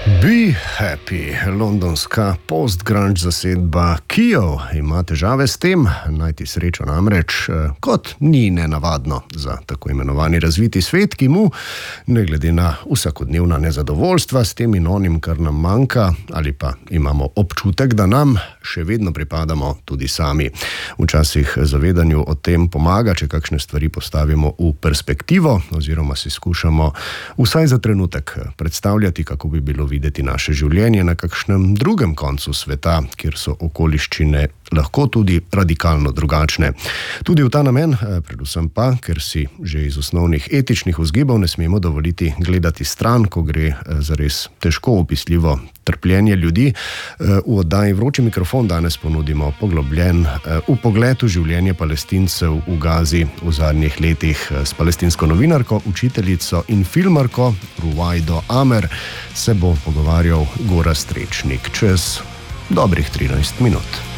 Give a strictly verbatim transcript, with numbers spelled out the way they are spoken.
Be Happy, londonska post-grunge zasedba Kio ima težave s tem, najti srečo namreč, kot ni nenavadno za tako imenovani razviti svet, ki mu, ne glede na vsakodnevna nezadovoljstva s tem in onim, kar nam manjka, ali pa imamo občutek, da nam še vedno pripadamo tudi sami. Včasih zavedanju o tem pomaga, če kakšne stvari postavimo v perspektivo, oziroma si skušamo vsaj za trenutek predstavljati, kako bi bilo videti naše življenje na kakšnem drugem koncu sveta, kjer so okoliščine lahko tudi radikalno drugačne. Tudi v ta namen, predvsem pa, ker si že iz osnovnih etičnih vzgibov ne smemo dovoliti gledati stran, ko gre za res težko opisljivo trpljenje ljudi. V oddaji Vroči mikrofon danes ponudimo poglobljen vpogled v življenje Palestincev v Gazi v zadnjih letih s palestinsko novinarko, učiteljico in filmarko Ruwaido Amer se bo pogovarjal Gorazd Strečnik čez dobrih trinajst minut.